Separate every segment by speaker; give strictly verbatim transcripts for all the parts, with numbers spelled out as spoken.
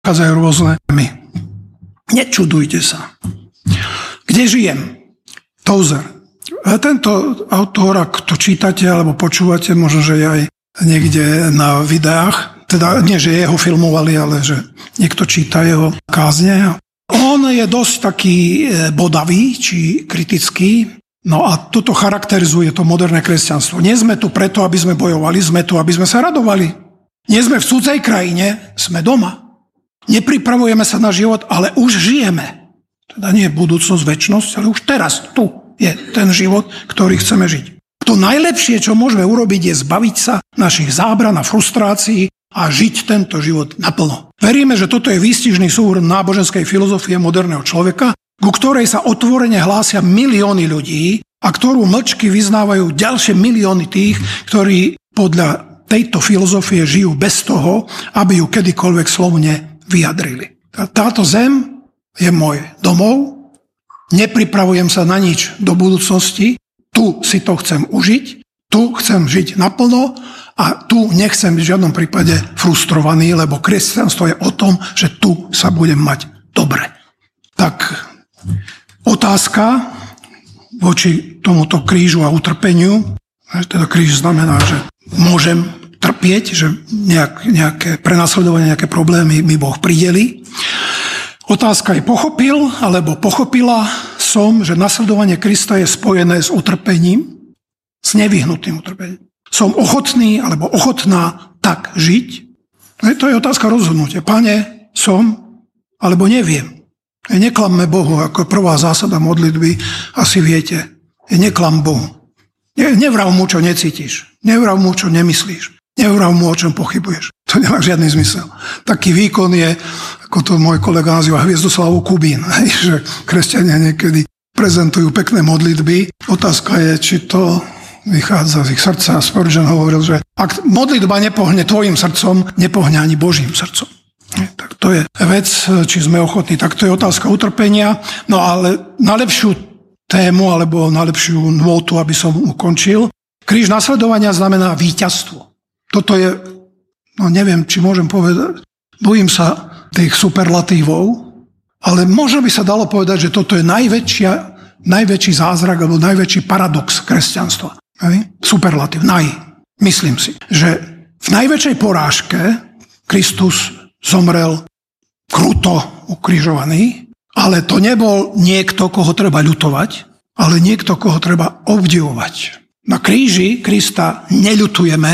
Speaker 1: Chádzajú rôzne my. Nečudujte sa. Kde žijem? Tozer. A tento autor, ak to čítate alebo počúvate, možno, že aj niekde na videách, teda nie, že jeho filmovali, ale že niekto číta jeho kázne. On je dosť taký bodavý, či kritický. No a toto charakterizuje to moderné kresťanstvo. Nie sme tu preto, aby sme bojovali, sme tu, aby sme sa radovali. Nie sme v cudzej krajine, sme doma. Nepripravujeme sa na život, ale už žijeme. Teda nie budúcnosť, večnosť, ale už teraz, tu je ten život, ktorý chceme žiť. To najlepšie, čo môžeme urobiť, je zbaviť sa našich zábran a frustrácií a žiť tento život naplno. Veríme, že toto je výstižný súhrn náboženskej filozofie moderného človeka, ku ktorej sa otvorene hlásia milióny ľudí a ktorú mlčky vyznávajú ďalšie milióny tých, ktorí podľa tejto filozofie žijú bez toho, aby ju kedykoľvek slovne vyjadrili. Táto zem je môj domov, nepripravujem sa na nič do budúcnosti, tu si to chcem užiť, tu chcem žiť naplno a tu nechcem v žiadnom prípade frustrovaný, lebo kresťanstvo je o tom, že tu sa budem mať dobre. Tak otázka voči tomuto krížu a utrpeniu, teda kríž znamená, že môžem trpieť, že nejak, nejaké prenasledovanie, nejaké problémy mi Boh prideli. Otázka je, pochopil alebo pochopila som, že nasledovanie Krista je spojené s utrpením, s nevyhnutým utrpením. Som ochotný alebo ochotná tak žiť? To je otázka rozhodnutia. Pane, som alebo neviem. Neklamme Bohu, ako prvá zásada modlitby, asi viete. Neklam Bohu. Nevrav mu, čo necítiš. Nevrav mu, čo nemyslíš. Nevrav mu, o čom pochybuješ. To nemá žiadny zmysel. Taký výkon je, ako to môj kolega nazýva, Hviezdoslavu Kubín. Že kresťania niekedy prezentujú pekné modlitby. Otázka je, či to vychádza z ich srdca. Spurgeon hovoril, že ak modlitba nepohne tvojim srdcom, nepohne ani Božím srdcom. Tak to je vec, či sme ochotní. Tak to je otázka utrpenia. No ale na lepšiu tému, alebo na lepšiu nôtu, aby som ukončil. Kríž nasledovania znamená víťazstvo. Toto je, no neviem, či môžem povedať, bojím sa tých superlatívov, ale možno by sa dalo povedať, že toto je najväčšia, najväčší zázrak, alebo najväčší paradox kresťanstva. Hej? Superlatív, naj. Myslím si, že v najväčšej porážke Kristus zomrel kruto ukrižovaný, ale to nebol niekto, koho treba ľutovať, ale niekto, koho treba obdivovať. Na kríži Krista neľutujeme,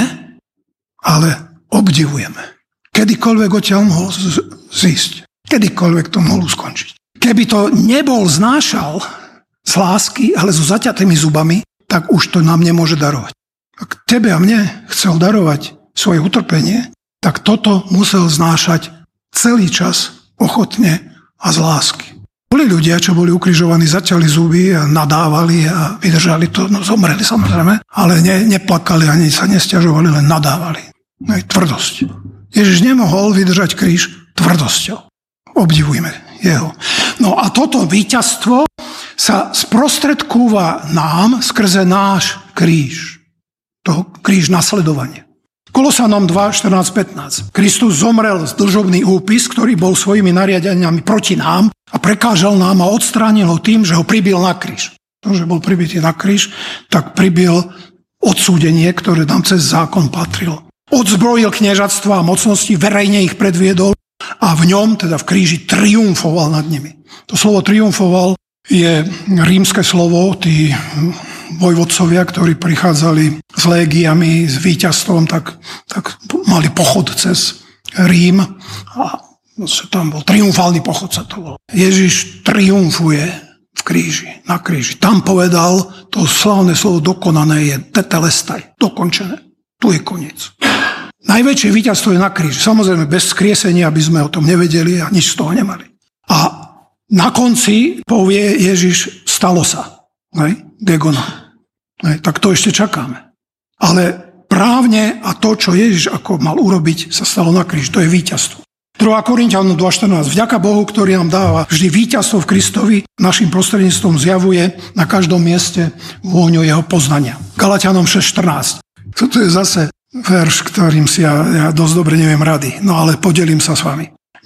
Speaker 1: ale obdivujeme. Kedykoľvek odtiaľ mohol zísť. Kedykoľvek to mohol skončiť. Keby to nebol znášal z lásky, ale so zaťatými zubami, tak už to nám nemôže darovať. Ak tebe a mne chcel darovať svoje utrpenie, tak toto musel znášať celý čas ochotne a z lásky. Boli ľudia, čo boli ukrižovaní, zaťali zuby a nadávali a vydržali to, no zomreli samozrejme, ale ne, neplakali ani sa nesťažovali, len nadávali. Aj tvrdosť. Ježiš nemohol vydržať kríž tvrdosťou. Obdivujme jeho. No a toto víťazstvo sa sprostredkúva nám skrze náš kríž. Toho kríž nasledovania. Kolosanom dva, štrnásť, pätnásť. Kristus zomrel z dlžobný úpis, ktorý bol svojimi nariadeniami proti nám a prekážal nám a odstránil ho tým, že ho pribil na kríž. To, že bol pribitý na kríž, tak pribil odsúdenie, ktoré nám cez zákon patrilo. Odzbrojil kniežatstva a mocnosti, verejne ich predviedol a v ňom, teda v kríži, triumfoval nad nimi. To slovo triumfoval je rímske slovo, tí vojvodcovia, ktorí prichádzali s légiami, s víťazstvom, tak, tak mali pochod cez Rím a tam bol triumfálny pochod, sa to bol. Ježiš triumfuje v kríži, na kríži. Tam povedal, to slávne slovo dokonané je tetelestaj, dokončené. Tu je koniec. Najväčšie víťazstvo je na kríži. Samozrejme, bez skriesenia by sme o tom nevedeli a nič z toho nemali. A na konci povie Ježiš, stalo sa. Hej? Gegona. Hej? Tak to ešte čakáme. Ale právne a to, čo Ježiš ako mal urobiť, sa stalo na kríži. To je víťazstvo. druhá Korinťanom dva štrnásť. Vďaka Bohu, ktorý nám dáva vždy víťazstvo v Kristovi, našim prostredníctvom zjavuje na každom mieste vôňu jeho poznania. Galatianom šesť štrnásť. Toto je zase verš, ktorým si ja, ja dosť dobre neviem rady, no ale podelím sa s vami.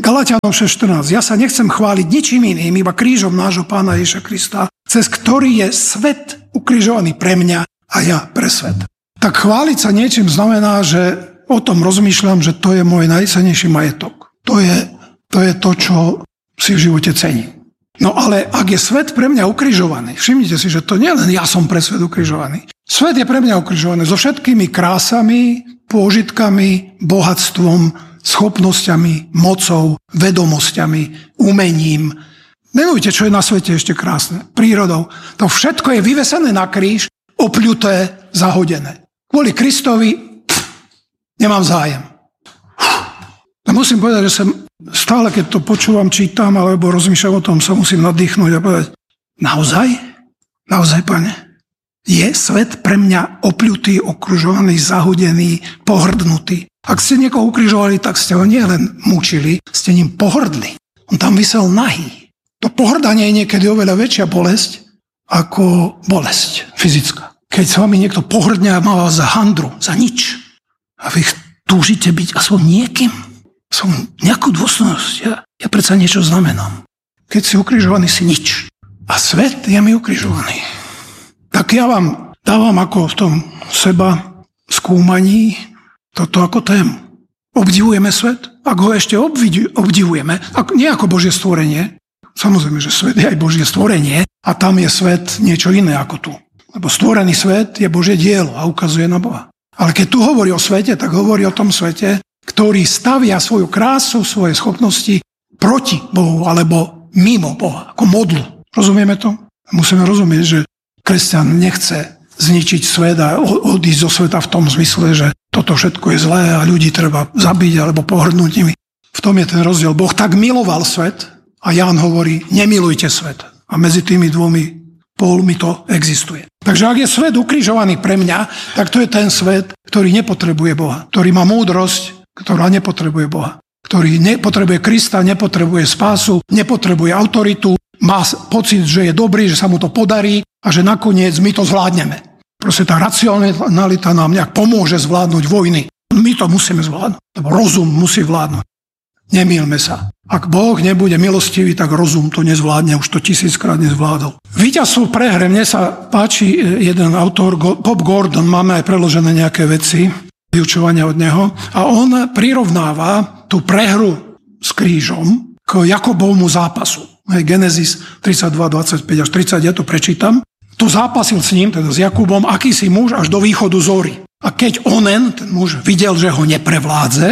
Speaker 1: Galatianom šesť štrnásť. Ja sa nechcem chváliť ničím iným, iba krížom nášho Pána Ježiša Krista, cez ktorý je svet ukrižovaný pre mňa a ja pre svet. Tak chváliť sa niečím znamená, že o tom rozmýšľam, že to je môj najcennejší majetok. To je, to je to, čo si v živote cením. No ale ak je svet pre mňa ukrižovaný, všimnite si, že to nie len ja som pre svet ukrižovaný. Svet je pre mňa ukrižovaný so všetkými krásami, pôžitkami, bohatstvom, schopnosťami, mocou, vedomosťami, umením. Menujte, čo je na svete ešte krásne. Prírodou. To všetko je vyvesené na kríž, opľuté, zahodené. Kvôli Kristovi pff, nemám zájem. A musím povedať, že som stále, keď to počúvam, čítam, alebo rozmýšľam o tom, sa musím nadýchnúť a povedať, naozaj? Naozaj, Pane? Je svet pre mňa opľutý, okružovaný, zahodený, pohrdnutý? Ak ste niekoho ukrižovali, tak ste ho nielen mučili, ste ním pohrdli. On tam visel nahý. To pohrdanie je niekedy oveľa väčšia bolesť ako bolesť fyzická. Keď s vami niekto pohrdne a má vás za handru, za nič, a vy túžite byť aspoň niekým, som nejakú dôstojnosť. Ja, ja predsa niečo znamenám. Keď si ukrižovaný, si nič. A svet je mi ukrižovaný. Tak ja vám dávam ako v tom seba skúmaní toto ako tému. Obdivujeme svet? Ak ho ešte obdivujeme, ak, nie ako Božie stvorenie, samozrejme, že svet je aj Božie stvorenie a tam je svet niečo iné ako tu. Lebo stvorený svet je Božie dielo a ukazuje na Boha. Ale keď tu hovorí o svete, tak hovorí o tom svete, ktorý stavia svoju krásu, svoje schopnosti proti Bohu alebo mimo Boha, ako modlu. Rozumieme to? Musíme rozumieť, že kresťan nechce zničiť svet a odísť zo sveta v tom zmysle, že toto všetko je zlé a ľudí treba zabiť alebo pohrdnúť nimi. V tom je ten rozdiel. Boh tak miloval svet a Ján hovorí, nemilujte svet. A medzi tými dvomi pólmi to existuje. Takže ak je svet ukrižovaný pre mňa, tak to je ten svet, ktorý nepotrebuje Boha, ktorý má múdrosť, ktorá nepotrebuje Boha, ktorý nepotrebuje Krista, nepotrebuje spásu, nepotrebuje autoritu, má pocit, že je dobrý, že sa mu to podarí a že nakoniec my to zvládneme. Proste tá racionalita nám nejak pomôže zvládnuť vojny. My to musíme zvládnuť, lebo rozum musí vládnuť. Nemýlme sa. Ak Boh nebude milostivý, tak rozum to nezvládne, už to tisíckrát nezvládol. Víťazstvo v prehre, mne sa páči jeden autor, Bob Gordon, máme aj preložené nejaké veci, vyučovania od neho, a on prirovnáva tú prehru s krížom k Jakobovmu zápasu. Genesis tridsaťdva, dvadsaťpäť až tridsať, ja to prečítam. Tu zápasil s ním, teda s Jakubom, akýsi muž až do východu zory. A keď onen, ten muž, videl, že ho neprevládze,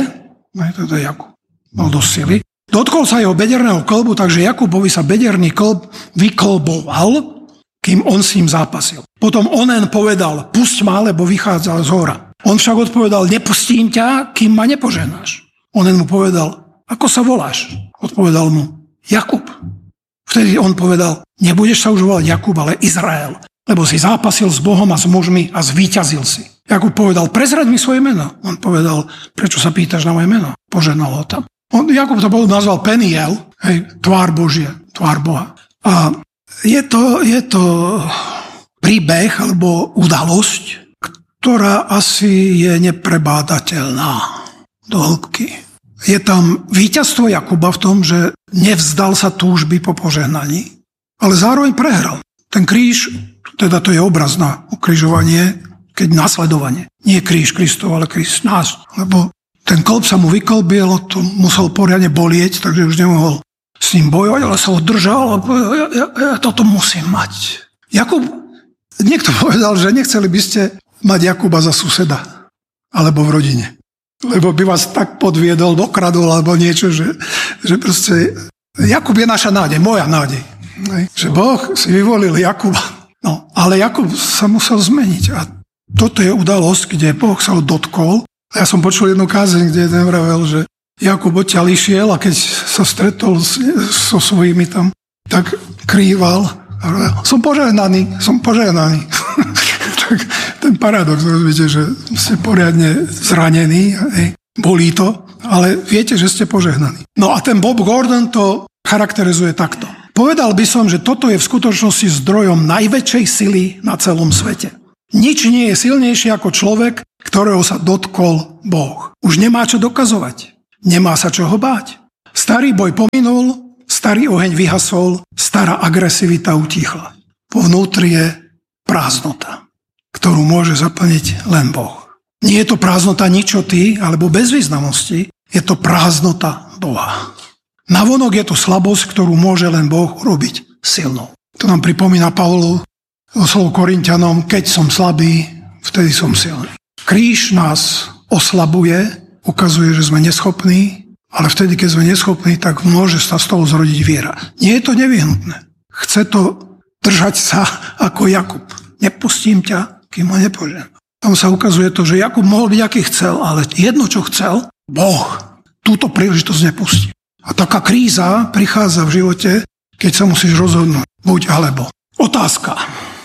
Speaker 1: to je Jakub, mal dosť sily, dotkol sa jeho bederného klbu, takže Jakubovi sa bederný klb vyklboval, kým on s ním zápasil. Potom onen povedal, pusť ma, lebo vychádza z hora. On však odpovedal, nepustím ťa, kým ma nepoženáš. Onen mu povedal, ako sa voláš? Odpovedal mu, Jakub. Vtedy on povedal, nebudeš sa už volať Jakub, ale Izrael, lebo si zápasil s Bohom a s mužmi a zvíťazil si. Jakub povedal, prezraď mi svoje meno. On povedal, prečo sa pýtaš na moje meno? Poženal ho tam. On, Jakub to nazval Peniel, hej, tvár Božia, tvár Boha. A je to, je to príbeh alebo udalosť, ktorá asi je neprebádateľná do hĺbky. Je tam víťazstvo Jakuba v tom, že nevzdal sa túžby po požehnaní, ale zároveň prehral. Ten kríž, teda to je obraz na ukrižovanie, keď nasledovanie. Nie kríž Kristov, ale kríž nás. Lebo ten klb sa mu vyklbil, to musel poriadne bolieť, takže už nemohol s ním bojovať, ale sa ho držal a povedal, ja, ja, ja toto musím mať. Jakub, niekto povedal, že nechceli by ste mať Jakuba za suseda, alebo v rodine. Lebo by vás tak podviedol, dokradol, alebo niečo, že, že proste Jakub je naša nádej, moja nádej. Že Boh si vyvolil Jakuba. No, ale Jakub sa musel zmeniť. A toto je udalosť, kde Boh sa ho dotkol. Ja som počul jednu kázeň, kde jeden vravel, že Jakub odtiaľ išiel a keď sa stretol so svojimi tam, tak krýval a vravel, som požehnaný, som požehnaný. Tak ten paradox, rozumíte, že ste poriadne zranení, hej, bolí to, ale viete, že ste požehnaní. No a ten Bob Gordon to charakterizuje takto. Povedal by som, že toto je v skutočnosti zdrojom najväčšej sily na celom svete. Nič nie je silnejšie ako človek, ktorého sa dotkol Boh. Už nemá čo dokazovať. Nemá sa čoho báť. Starý boj pominul, starý oheň vyhasol, stará agresivita utichla. Po vnútri je prázdnota, ktorú môže zaplniť len Boh. Nie je to prázdnota ničoty alebo bezvýznamnosti, je to prázdnota Boha. Navonok je to slabosť, ktorú môže len Boh urobiť silnou. To nám pripomína Pavlu o slovo Korinťanom, keď som slabý, vtedy som silný. Kríž nás oslabuje, ukazuje, že sme neschopní, ale vtedy, keď sme neschopní, tak môže sa z toho zrodiť viera. Nie je to nevyhnutné. Chce to držať sa ako Jakub. Nepustím ťa, kým ho nepoženám. Tam sa ukazuje to, že Jakub mohol byť, aký chcel, ale jedno, čo chcel, Boh túto príležitosť nepustí. A taká kríza prichádza v živote, keď sa musíš rozhodnúť. Buď alebo. Otázka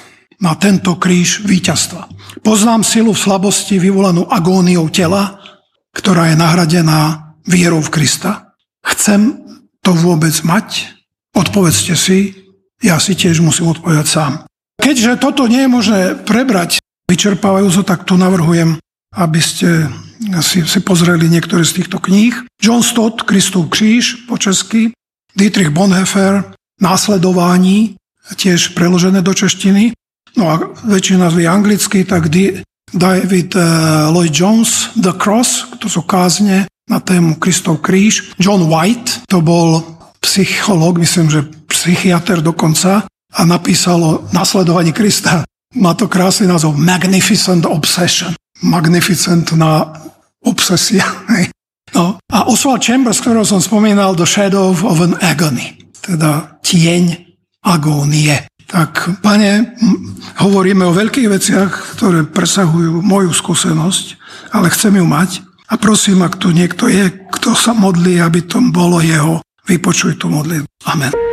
Speaker 1: na tento kríž víťazstva. Poznám silu v slabosti vyvolanú agóniou tela, ktorá je nahradená vierou v Krista. Chcem to vôbec mať? Odpovedzte si, ja si tiež musím odpovedať sám. Keďže toto nie je možné prebrať vyčerpávajúco, tak tu navrhujem, aby ste si, si pozreli niektoré z týchto kníh. John Stott, Kristov kríž po česky, Dietrich Bonhoeffer, Následování, tiež preložené do češtiny. No a väčšina vie anglicky, tak David Lloyd Jones, The Cross, to sú kázne na tému Kristov kríž. John White, to bol psychológ, myslím, že psychiater dokonca, a napísal o nasledovaní Krista. Má to krásny názov Magnificent Obsession. Magnificentná obsesia. No. A Oswald Chambers, ktorého som spomínal, The Shadow of an Agony. Teda tieň agónie. Tak, Pane, hovoríme o veľkých veciach, ktoré presahujú moju skúsenosť, ale chcem ju mať. A prosím, ak tu niekto je, kto sa modlí, aby to bolo jeho, vypočuj tú modlitbu. Amen.